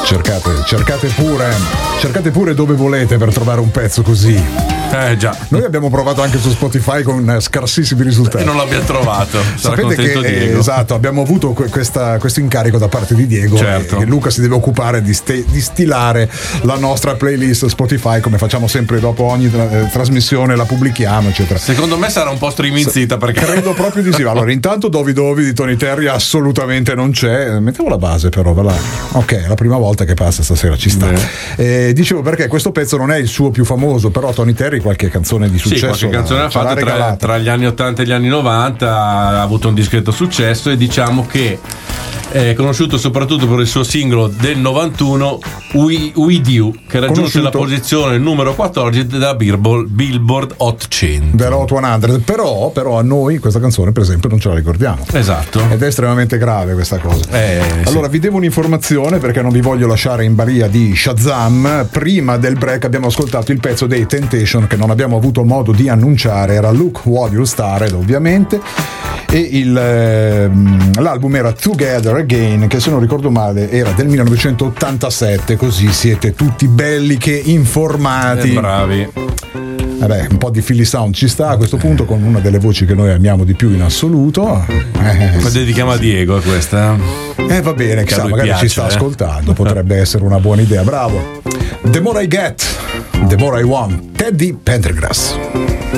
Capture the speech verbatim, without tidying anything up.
cercate, cercate pure, cercate pure dove volete per trovare un pezzo così. Eh già. Noi abbiamo provato anche su Spotify con scarsissimi risultati. E non l'abbiamo trovato. Sarà Sapete contento che Diego. esatto, abbiamo avuto questa, questo incarico da parte di Diego. Certo. E Luca si deve occupare di, ste, di stilare la nostra playlist Spotify, come facciamo sempre dopo ogni tra, eh, trasmissione, la pubblichiamo, eccetera. Secondo me sarà un po' streamizzita perché credo proprio di sì. Allora, intanto Dovi Dovi di Tony Terry assolutamente non c'è. Mettiamo la base, però, va là. Ok, è la prima volta che passa stasera, ci sta. Eh, dicevo perché questo pezzo non è il suo più famoso, però Tony Terry qualche canzone di successo. Sì, qualche canzone ha fatto tra, tra gli anni ottanta e gli anni novanta, ha avuto un discreto successo, e diciamo che è conosciuto soprattutto per il suo singolo del novantuno We, We Do, che raggiunse la posizione numero quattordici della Billboard, Billboard Hot cento. Della Hot cento, però, però a noi questa canzone per esempio non ce la ricordiamo. Esatto. Ed è estremamente grave questa cosa. Eh, allora sì. vi devo un'informazione perché non vi voglio lasciare in balia di Shazam. Prima del break abbiamo ascoltato il pezzo dei Temptation che non abbiamo avuto modo di annunciare, era Look What You Started ovviamente, e il, ehm, l'album era Together Again, che se non ricordo male era del millenovecentottantasette, così siete tutti belli che informati. Eh, bravi. Vabbè, un po' di Philly Sound ci sta a questo punto, con una delle voci che noi amiamo di più in assoluto. Eh, La dedichiamo a Diego questa. Eh va bene, chissà, magari piace, ci sta eh. ascoltando, potrebbe essere una buona idea, bravo. The More I Get, The More I Want, Teddy Pendergrass.